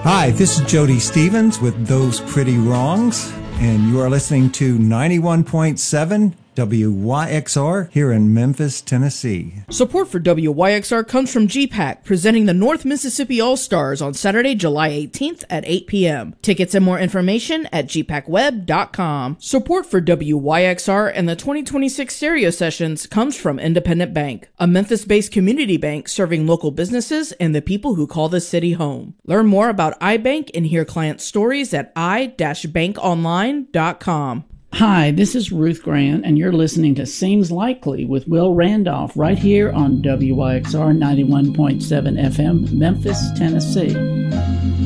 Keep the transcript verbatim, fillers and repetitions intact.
Hi, this is Jody Stevens with Those Pretty Wrongs, and you are listening to ninety-one point seven W Y X R here in Memphis, Tennessee. Support for W Y X R comes from G PAC, presenting the North Mississippi All-Stars on Saturday, July eighteenth at eight p.m. Tickets and more information at g pac web dot com. Support for W Y X R and the twenty twenty-six Stereo Sessions comes from Independent Bank, a Memphis-based community bank serving local businesses and the people who call the city home. Learn more about iBank and hear client stories at i dash bank online dot com. Hi, this is Ruth Grant, and you're listening to Seems Likely with Will Randolph right here on W Y X R ninety-one point seven F M, Memphis, Tennessee.